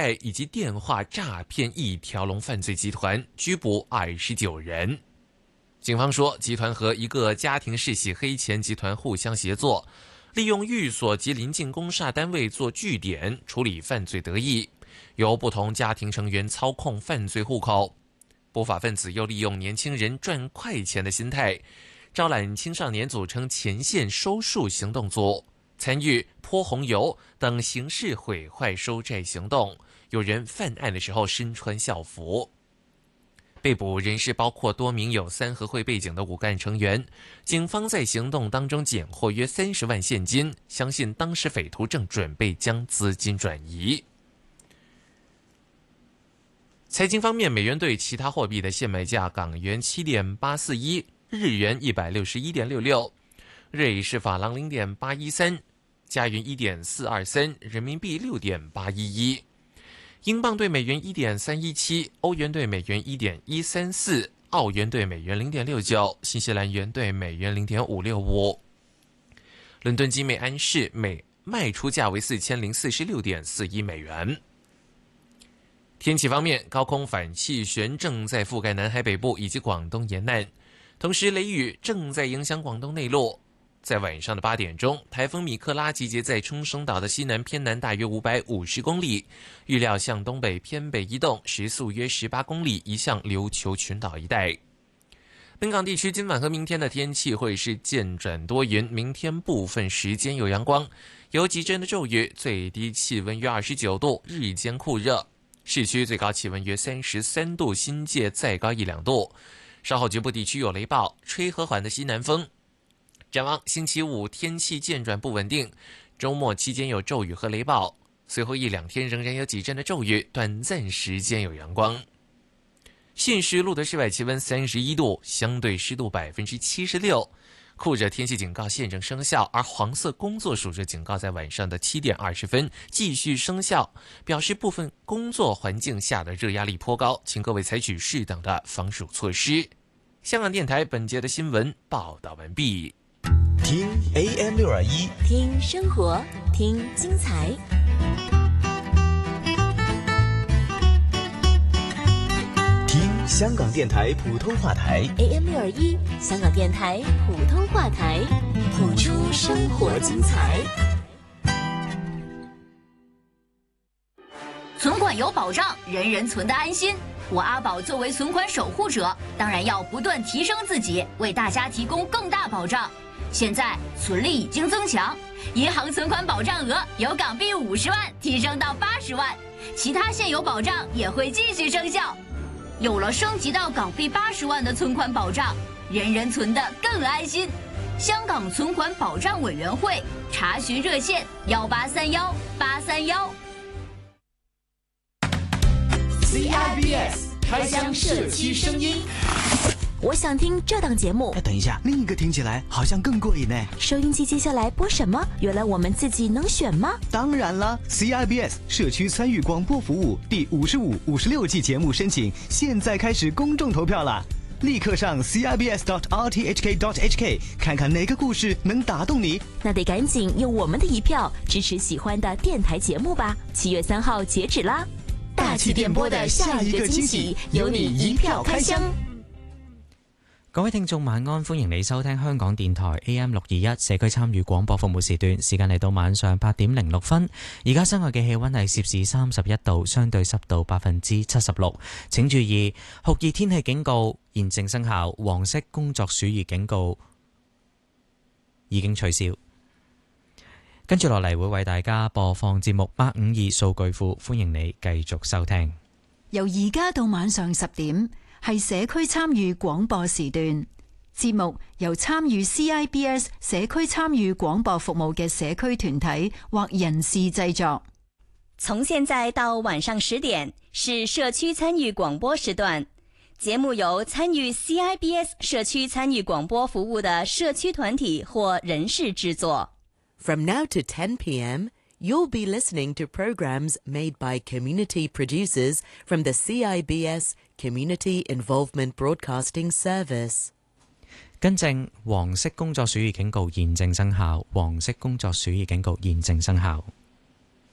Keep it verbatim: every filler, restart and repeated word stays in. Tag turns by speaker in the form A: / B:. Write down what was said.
A: 贷以及电话诈骗一条龙犯罪集团，拘捕二十九人。警方说，集团和一个家庭式洗黑钱集团互相协作，利用寓所及邻近公厦单位做据点，处理犯罪得益，由不同家庭成员操控犯罪户口。不法分子又利用年轻人赚快钱的心态，招揽青少年组成前线收数行动组，参与泼红油等刑事毁坏收债行动。有人犯案的时候身穿校服。被捕人士包括多名有三合会背景的骨干成员。警方在行动当中检获约三十万现金，相信当时匪徒正准备将资金转移。财经方面，美元对其他货币的现卖价：港元七点八四一，日元一百六十一点六六，瑞士法郎零点八一三，加元一点四二三，人民币六点八一一。英镑对美元一点三一七，欧元对美元一点一三四，澳元对美元零点六九，新西兰元对美元零点五六五。伦敦金每安士每卖出价为四千零四十六点四一美元。天气方面，高空反气旋正在覆盖南海北部以及广东沿岸，同时雷雨正在影响广东内陆。在晚上的八点钟，台风米克拉集结在冲绳岛的西南偏南大约五百五十公里，预料向东北偏北移动，时速约十八公里，移向琉球群岛一带。本港地区今晚和明天的天气会是渐转多云，明天部分时间有阳光，有几阵的骤雨，最低气温约二十九度，日间酷热，市区最高气温约三十三度，新界再高一两度。稍后局部地区有雷暴，吹和缓的西南风。展望星期五天气渐转不稳定，周末期间有骤雨和雷暴，随后一两天仍然有几阵的骤雨，短暂时间有阳光。现时录得室外气温三十一度，相对湿度百分之七十六，酷热天气警告现正生效，而黄色工作暑热警告在晚上的七点二十分继续生效，表示部分工作环境下的热压力颇高，请各位采取适当的防暑措施。香港电台本节的新闻报道完毕。
B: 听 A M 六二一，
C: 听生活，听精彩。
B: 听香港电台普通话台
C: A M 六二一，香港电台普通话台，谱出生活精彩。
D: 存款有保障，人人存得安心。我阿宝作为存款守护者，当然要不断提升自己，为大家提供更大保障。现在存利已经增强，银行存款保障额由港币五十万提升到八十万，其他现有保障也会继续生效。有了升级到港币八十万的存款保障，人人存得更安心。香港存款保障委员会查询热线幺八三幺八三幺。
E: C I B S 开箱社区声音。
C: 我想听这档节目。
F: 哎，等一下，另一个听起来好像更过瘾呢。
C: 收音机接下来播什么？原来我们自己能选吗？
F: 当然了 ，C I B S 社区参与广播服务第五十五、五十六季节目申请现在开始公众投票了，立刻上 C I B S dot R T H K dot H K 看看哪个故事能打动你。
C: 那得赶紧用我们的一票支持喜欢的电台节目吧。七月三号截止啦！大气电波的下一个惊喜，由你一票开箱。
G: 各位聽眾晚安，歡迎你收聽香港電台 A M 六二一社區參與廣播服務時段，時間嚟到晚上八點零六分。而家室外嘅氣溫係攝氏三十一度，相對濕度百分之七十六。請注意，酷熱天氣警告現正生效，黃色工作暑熱警告已經取消。跟住落嚟會為大家播放節目八五二數據庫，歡迎你繼續收聽。
H: 由而家到晚上十點。係社區參與廣播時段，節目由參與 C I B S 社區參與廣播服務嘅社區團體或人士製作。
D: 從現在到晚上十點是社區參與廣播時段，節目由參與 C I B S 社區參與廣播服務的社區團體或人士製作。
I: From now to ten p.m., you'll be listening to programs made by community producers from the C I B S Community Involvement Broadcasting Service。
G: 更正，黃色工作暑熱警告現正生效，黃色工作暑熱警告現正生效。